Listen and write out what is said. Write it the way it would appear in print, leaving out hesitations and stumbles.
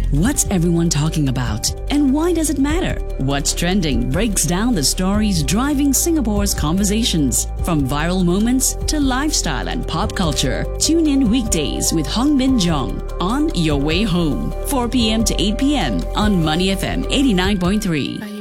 What's everyone talking about? And why does it matter? What's Trending breaks down the stories driving Singapore's conversations. From viral moments to lifestyle and pop culture. Tune in weekdays with Hong Bin Jong on Your Way Home, 4 p.m. to 8 p.m. on Money FM 89.3.